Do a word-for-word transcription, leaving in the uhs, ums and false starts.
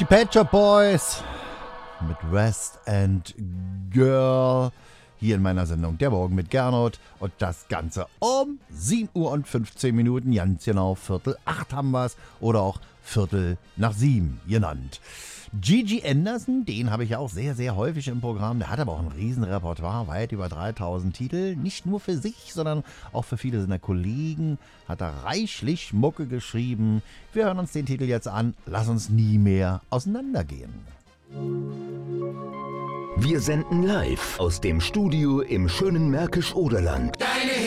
Pet Shop Boys mit West End Girl hier in meiner Sendung Der Morgen mit Gernot und das Ganze um sieben Uhr und fünfzehn Minuten, ganz genau Viertel acht haben wir es oder auch Viertel nach sieben genannt. Gigi Anderson, den habe ich ja auch sehr, sehr häufig im Programm. Der hat aber auch ein Riesenrepertoire, weit über dreitausend Titel. Nicht nur für sich, sondern auch für viele seiner Kollegen hat er reichlich Mucke geschrieben. Wir hören uns den Titel jetzt an. Lass uns nie mehr auseinandergehen. Wir senden live aus dem Studio im schönen Märkisch-Oderland. Deine